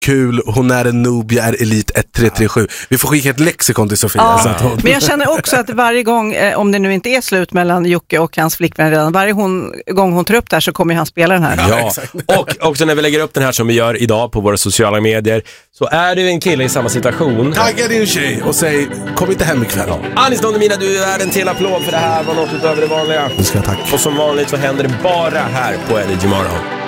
kul, hon är en noob, jag är elit 1337. Vi får skicka ett lexikon till Sofia. Så att hon... Men jag känner också att varje gång, om det nu inte är slut mellan Jocke och hans flickvän redan, varje gång hon tar upp där så kommer han spela den här. Ja, och också när vi lägger upp den här som vi gör idag på våra sociala medier, så är du en kille i samma situation. Tagga din tjej och säg, kom inte hem ikväll. Anis Don Demina, du är en till applåd för det här var något utöver det vanliga. Du ska tack. Och som vanligt så händer det bara här på Energy Morgon.